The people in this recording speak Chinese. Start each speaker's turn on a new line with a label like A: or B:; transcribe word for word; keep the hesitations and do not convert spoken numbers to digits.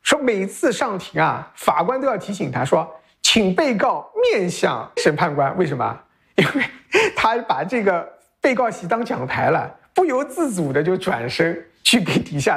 A: 说每次上庭啊，法官都要提醒他说，请被告面向审判官。为什么？因为他把这个被告席当讲台了，不由自主的就转身去给底下